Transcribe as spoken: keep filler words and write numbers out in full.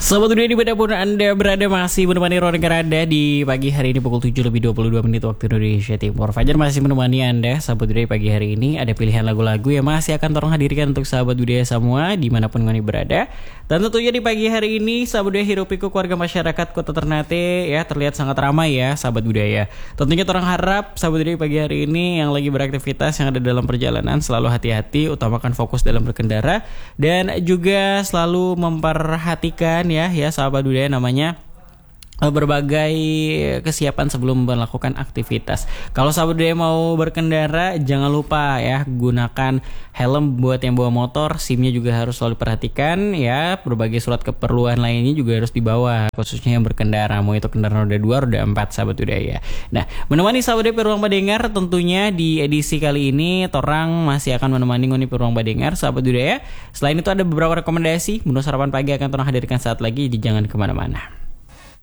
Sahabat Budaya dimanapun Anda berada masih menemani Ron Kerada di pagi hari ini pukul tujuh lebih dua puluh dua menit waktu Indonesia Timur. Fajar masih menemani Anda, Sahabat Budaya pagi hari ini. Ada pilihan lagu-lagu yang masih akan tolong hadirkan untuk Sahabat Budaya semua dimanapun Ngoni berada. Dan tentunya di pagi hari ini Sahabat Budaya hirup pikuk warga masyarakat Kota Ternate ya terlihat sangat ramai ya Sahabat Budaya. Tentunya orang harap Sahabat Budaya pagi hari ini yang lagi beraktivitas yang ada dalam perjalanan selalu hati-hati, utamakan fokus dalam berkendara dan juga selalu memperhatikan ya ya sahabat budaya namanya berbagai kesiapan sebelum melakukan aktivitas. Kalau sahabat budaya mau berkendara jangan lupa ya gunakan helm buat yang bawa motor, SIM-nya juga harus selalu perhatikan ya. Berbagai surat keperluan lainnya juga harus dibawa khususnya yang berkendara, mau itu kendaraan roda dua, roda empat sahabat budaya. Nah, menemani sahabat budaya Peruang Badengar tentunya di edisi kali ini Torang masih akan menemani Ngoni Peruang Badengar sahabat budaya. Selain itu ada beberapa rekomendasi menu sarapan pagi akan Torang hadirkan saat lagi, jadi jangan kemana-mana.